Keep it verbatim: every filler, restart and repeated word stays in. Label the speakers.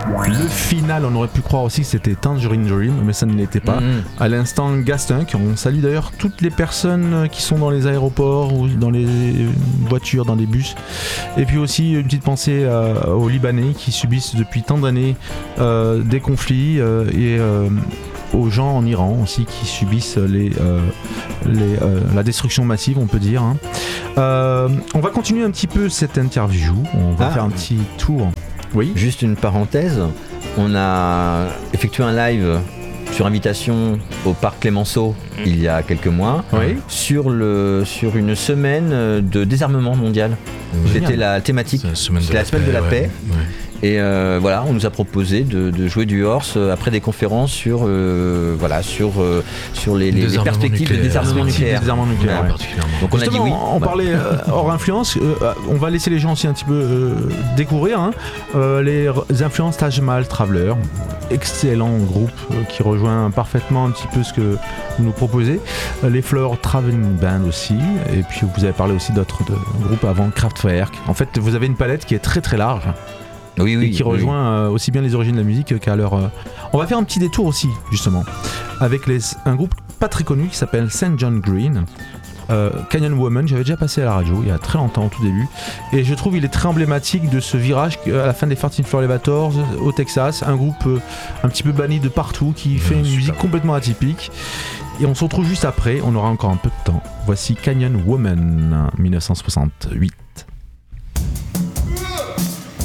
Speaker 1: Le final, on aurait pu croire aussi que c'était Tangerine Dream, mais ça ne l'était pas. Mmh. À l'instant, Gastunk. On salue d'ailleurs toutes les personnes qui sont dans les aéroports ou dans les voitures, dans les bus. Et puis aussi une petite pensée euh, aux Libanais qui subissent depuis tant d'années euh, des conflits euh, et euh, aux gens en Iran aussi qui subissent les, euh, les, euh, la destruction massive, on peut dire. Hein. Euh, on va continuer un petit peu cette interview. On va ah. faire un petit tour.
Speaker 2: Oui. Juste une parenthèse, on a effectué un live sur invitation au parc Clémenceau mmh. il y a quelques mois oui. sur, le, sur une semaine de désarmement mondial. Mmh. C'était la thématique, la semaine de la, la semaine paix, de la ouais. paix. Ouais. Et euh, voilà, on nous a proposé de, de jouer du Horse après des conférences sur, euh, voilà, sur, euh, sur les, les, les perspectives de désarmement nucléaire.
Speaker 1: Désarmement nucléaire ouais.
Speaker 2: Donc on
Speaker 1: Justement,
Speaker 2: a dit oui.
Speaker 1: On parlait euh, hors influence, euh, on va laisser les gens aussi un petit peu euh, découvrir hein, euh, les influences Taj Mahal Traveler, excellent groupe euh, qui rejoint parfaitement un petit peu ce que vous nous proposez. Euh, les Fleurs Traveling Band aussi, et puis vous avez parlé aussi d'autres de, groupes avant Kraftwerk. En fait, vous avez une palette qui est très très large.
Speaker 2: Oui, oui,
Speaker 1: et qui rejoint oui. euh, aussi bien les origines de la musique qu'à leur... Euh... On va faire un petit détour aussi, justement, avec les... un groupe pas très connu qui s'appelle Saint John Green. Euh, Canyon Woman, j'avais déjà passé à la radio il y a très longtemps, au tout début. Et je trouve qu'il est très emblématique de ce virage à la fin des quatorze Floor Elevators au Texas. Un groupe euh, un petit peu banni de partout qui mmh, fait une super. musique complètement atypique. Et on se retrouve juste après, on aura encore un peu de temps. Voici Canyon Woman, dix-neuf cent soixante-huit.